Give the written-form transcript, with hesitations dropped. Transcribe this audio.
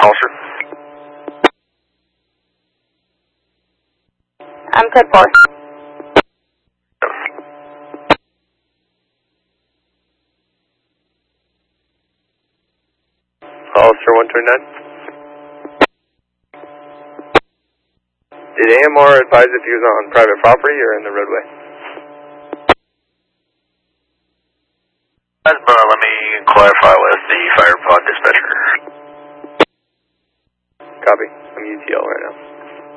Holster. I'm code 4. Hollister 129. Did AMR advise if he was on private property or in the roadway? Let me clarify with the fire pod dispatcher. Copy. I'm UTL right now.